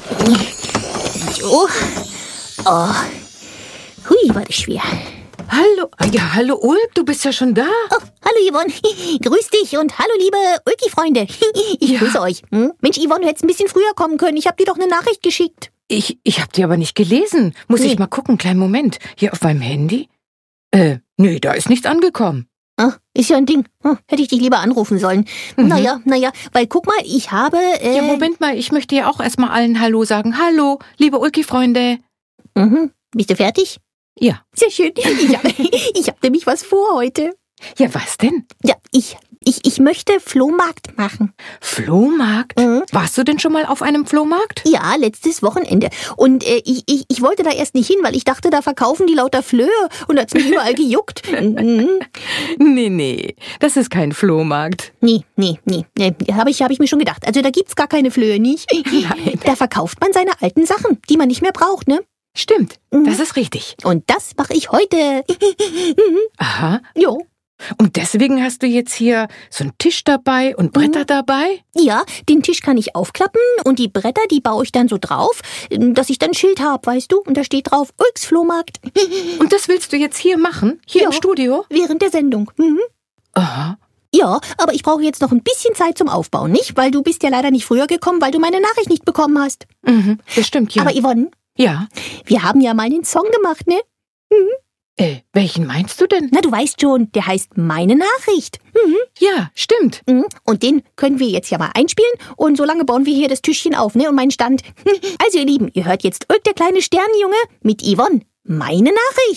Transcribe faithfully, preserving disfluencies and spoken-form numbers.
So. Oh. Hui, war das schwer. Hallo, ja, hallo Ulk, du bist ja schon da. Oh, hallo Yvonne, grüß dich und hallo liebe Ulki-Freunde. Ich Ja. grüße euch. Hm? Mensch Yvonne, du hättest ein bisschen früher kommen können. Ich habe dir doch eine Nachricht geschickt. Ich, ich hab die aber nicht gelesen. Muss Nee. ich mal gucken, kleinen Moment. Hier auf meinem Handy? Äh, nee, da ist nichts angekommen. Ah, ist ja ein Ding. Hm, hätte ich dich lieber anrufen sollen. Mhm. Naja, naja, weil guck mal, ich habe... Äh, Ja, Moment mal, ich möchte ja auch erstmal allen Hallo sagen. Hallo, liebe Ulki-Freunde. Mhm. Bist du fertig? Ja. Sehr schön. Ich habe ich hab nämlich was vor heute. Ja, was denn? Ja, ich, ich, ich möchte Flohmarkt machen. Flohmarkt? Mhm. Warst du denn schon mal auf einem Flohmarkt? Ja, letztes Wochenende. Und äh, ich, ich, ich wollte da erst nicht hin, weil ich dachte, da verkaufen die lauter Flöhe und hat's mich überall gejuckt. Mhm. Nee, nee, das ist kein Flohmarkt. Nee, nee, nee, nee, habe ich, hab ich mir schon gedacht. Also da gibt's gar keine Flöhe, nicht? Nein. Da verkauft man seine alten Sachen, die man nicht mehr braucht, ne? Stimmt, Mhm. das ist richtig. Und das mache ich heute. Aha. Jo. Und deswegen hast du jetzt hier so einen Tisch dabei und Bretter dabei? Ja, den Tisch kann ich aufklappen und die Bretter, die baue ich dann so drauf, dass ich dann ein Schild habe, weißt du? Und da steht drauf, Ulks Flohmarkt. Und das willst du jetzt hier machen? Hier Ja. im Studio? Während der Sendung. Mhm. Aha. Ja, aber ich brauche jetzt noch ein bisschen Zeit zum Aufbauen, nicht? Weil du bist ja leider nicht früher gekommen, weil du meine Nachricht nicht bekommen hast. Mhm, das stimmt, ja. Aber Yvonne, ja. wir haben ja mal einen Song gemacht, ne? Äh, welchen meinst du denn? Na, du weißt schon, der heißt Meine Nachricht. Mhm. Ja, stimmt. Mhm. Und den können wir jetzt ja mal einspielen und solange bauen wir hier das Tischchen auf, ne? Und meinen Stand. Also ihr Lieben, ihr hört jetzt Ulk, der kleine Sternenjunge mit Yvonne. Meine Nachricht.